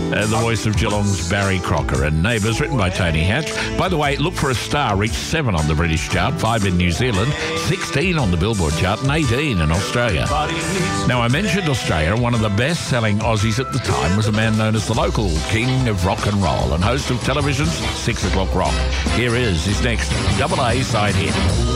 The voice of Geelong's Barry Crocker. And Neighbours, written by Tony Hatch. By the way, Look for a Star reached 7 on the British chart, 5 in New Zealand, 16 on the Billboard chart, and 18 in Australia. Now, I mentioned Australia, and one of the best-selling Aussies at the time was a man known as the local king of rock and roll and host of television's 6 O'Clock Rock. Here is his next double A side hit.